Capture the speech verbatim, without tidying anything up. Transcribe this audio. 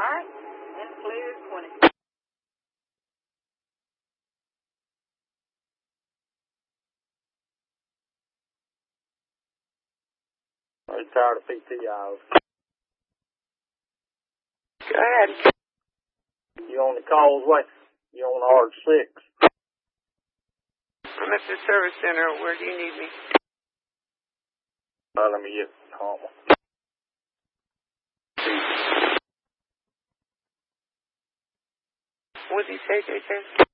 right. In clear twenty. Retired of P T Is. Go ahead. You on the causeway? You on R six? I'm at the service center. Where do you need me? Uh, let me get home. What did he say, J J?